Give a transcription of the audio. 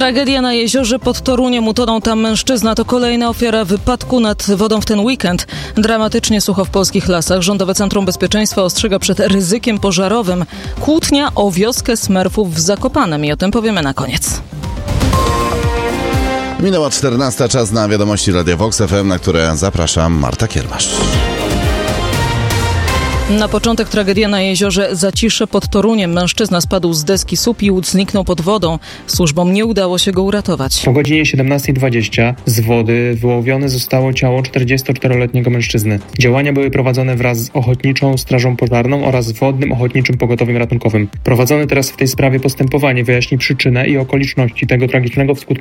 Tragedia na jeziorze pod Toruniem. Utonął tam mężczyzna. To kolejna ofiara wypadku nad wodą w ten weekend. Dramatycznie sucho w polskich lasach. Rządowe Centrum Bezpieczeństwa ostrzega przed ryzykiem pożarowym. Kłótnia o wioskę Smurfów w Zakopanem i o tym powiemy na koniec. Minęła 14, czas na wiadomości Radia Vox FM, na które zapraszam, Marta Kiermasz. Na początek tragedia na jeziorze Zacisze pod Toruniem. Mężczyzna spadł z deski SUP i łódź pod wodą. Służbom nie udało się go uratować. O godzinie 17:20 z wody wyłowione zostało ciało 44-letniego mężczyzny. Działania były prowadzone wraz z Ochotniczą Strażą Pożarną oraz Wodnym Ochotniczym Pogotowiem Ratunkowym. Prowadzone teraz w tej sprawie postępowanie wyjaśni przyczynę i okoliczności tego tragicznego w skutkach